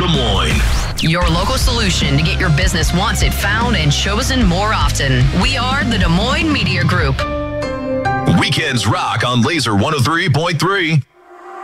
Moines. Your local solution to get your business wanted, found, and chosen more often. We are the Des Moines Media Group. Weekends rock on Laser 103.3.